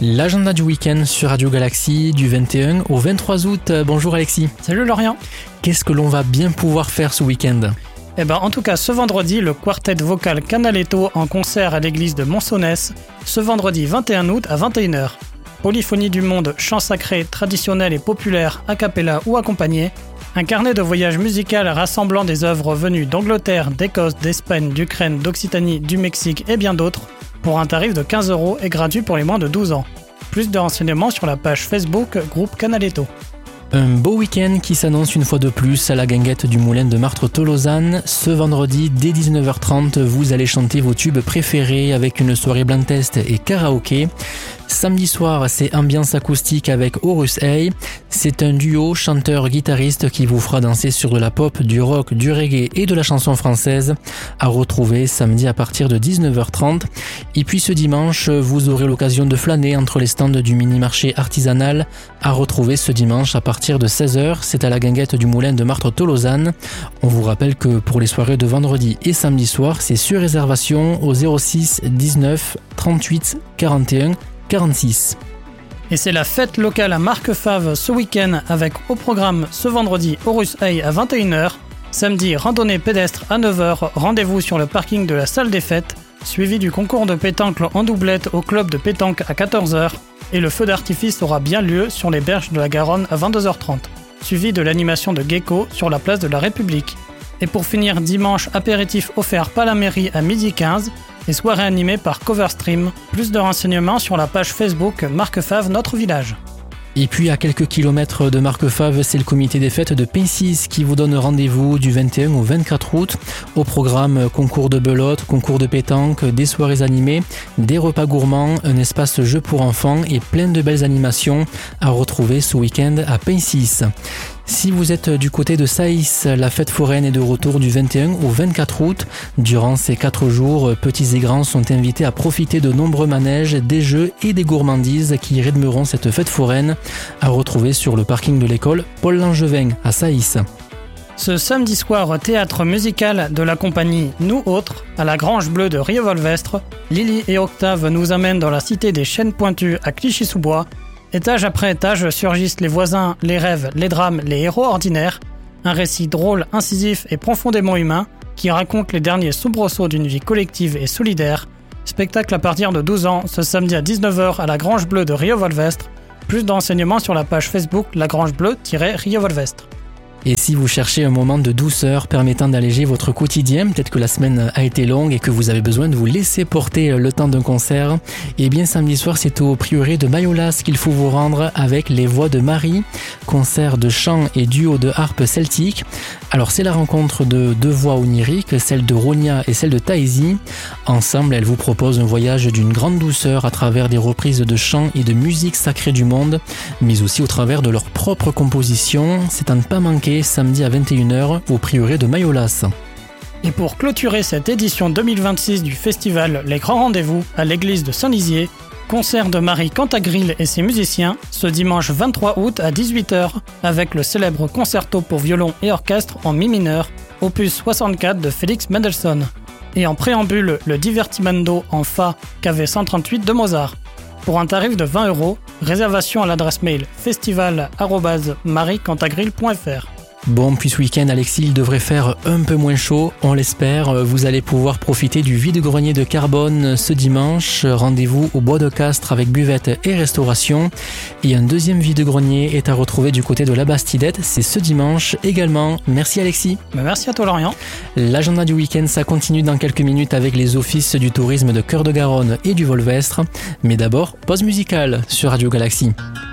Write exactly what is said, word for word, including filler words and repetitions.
L'agenda du week-end sur Radio Galaxy du vingt et un au vingt-trois août. Bonjour Alexis. Salut Lorient. Qu'est-ce que l'on va bien pouvoir faire ce week-end ? Eh ben, en tout cas, ce vendredi, le quartet vocal Canaletto en concert à l'église de Monsonès, ce vendredi vingt et un août à vingt et une heures. Polyphonie du monde, chants sacrés, traditionnels et populaires, a cappella ou accompagnés. Un carnet de voyage musical rassemblant des œuvres venues d'Angleterre, d'Écosse, d'Espagne, d'Ukraine, d'Occitanie, du Mexique et bien d'autres, pour un tarif de quinze euros et gratuit pour les moins de douze ans. Plus de renseignements sur la page Facebook groupe Canaletto. Un beau week-end qui s'annonce une fois de plus à la guinguette du moulin de Martres-Tolosane. Ce vendredi, dès dix-neuf heures trente, vous allez chanter vos tubes préférés avec une soirée blind test et karaoké. Samedi soir, c'est ambiance acoustique avec Horus Hey. C'est un duo chanteur-guitariste qui vous fera danser sur de la pop, du rock, du reggae et de la chanson française. À retrouver samedi à partir de dix-neuf heures trente. Et puis ce dimanche, vous aurez l'occasion de flâner entre les stands du mini-marché artisanal. À retrouver ce dimanche à partir de seize heures. C'est à la guinguette du moulin de Martres-Tolosane. On vous rappelle que pour les soirées de vendredi et samedi soir, c'est sur réservation au zéro six dix-neuf trente-huit quarante et un quarante-six. Et c'est la fête locale à Marquefave ce week-end avec au programme ce vendredi Horus Hey à vingt et une heures, samedi randonnée pédestre à neuf heures, rendez-vous sur le parking de la salle des fêtes, suivi du concours de pétanque en doublette au club de pétanque à quatorze heures et le feu d'artifice aura bien lieu sur les berges de la Garonne à vingt-deux heures trente, suivi de l'animation de Gecko sur la place de la République. Et pour finir dimanche, apéritif offert par la mairie à midi quinze et soirée animée par Coverstream. Plus de renseignements sur la page Facebook Marquefave Notre Village. Et puis à quelques kilomètres de Marquefave, c'est le comité des fêtes de Pensis qui vous donne rendez-vous du vingt et un au vingt-quatre août. Au programme, concours de belote, concours de pétanque, des soirées animées, des repas gourmands, un espace jeu pour enfants et plein de belles animations à retrouver ce week-end à Pensis. Si vous êtes du côté de Saïs, la fête foraine est de retour du vingt et un au vingt-quatre août. Durant ces quatre jours, petits et grands sont invités à profiter de nombreux manèges, des jeux et des gourmandises qui rythmeront cette fête foraine à retrouver sur le parking de l'école Paul Langevin à Saïs. Ce samedi soir, théâtre musical de la compagnie Nous Autres à la Grange Bleue de Rievolvestre, Lily et Octave nous amènent dans la cité des Chênes Pointus à Clichy-sous-Bois. Étage après étage surgissent les voisins, les rêves, les drames, les héros ordinaires. Un récit drôle, incisif et profondément humain qui raconte les derniers soubresauts d'une vie collective et solidaire. Spectacle à partir de douze ans, ce samedi à dix-neuf heures à la Grange Bleue de Rievolvestre. Plus d'enseignements sur la page Facebook La Grange Bleue-Rievolvestre. Et si vous cherchez un moment de douceur permettant d'alléger votre quotidien, peut-être que la semaine a été longue et que vous avez besoin de vous laisser porter le temps d'un concert, eh bien samedi soir c'est au prieuré de Mayollas qu'il faut vous rendre avec les voix de Marie, concert de chant et duo de harpe celtique. Alors c'est la rencontre de deux voix oniriques, celle de Ronia et celle de Taïsi. Ensemble, elles vous proposent un voyage d'une grande douceur à travers des reprises de chants et de musique sacrée du monde, mais aussi au travers de leur propre composition. C'est à ne pas manquer samedi à vingt et une heures au prieuré de Mayollas. Et pour clôturer cette édition deux mille vingt-six du festival Les Grands Rendez-vous à l'église de Saint-Lizier, concert de Marie Cantagril et ses musiciens ce dimanche vingt-trois août à dix-huit heures avec le célèbre concerto pour violon et orchestre en mi mineur, opus soixante-quatre de Félix Mendelssohn. Et en préambule, le Divertimento en Fa K V cent trente-huit de Mozart. Pour un tarif de vingt euros, réservation à l'adresse mail festival arobase marie cantagril point f r. Bon, puis ce week-end, Alexis, il devrait faire un peu moins chaud, on l'espère. Vous allez pouvoir profiter du vide-grenier de Carbone ce dimanche. Rendez-vous au Bois de Castres avec buvette et restauration. Et un deuxième vide-grenier est à retrouver du côté de la Bastidette. C'est ce dimanche également. Merci Alexis. Merci à toi Lorient. L'agenda du week-end, ça continue dans quelques minutes avec les offices du tourisme de Cœur de Garonne et du Volvestre. Mais d'abord, pause musicale sur Radio Galaxy.